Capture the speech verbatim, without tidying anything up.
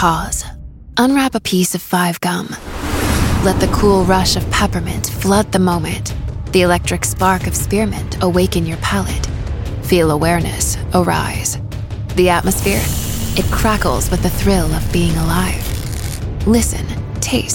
Pause. Unwrap a piece of five gum. Let the cool rush of peppermint flood the moment. The electric spark of spearmint awaken your palate. Feel awareness arise. The atmosphere, it crackles with the thrill of being alive. Listen, taste.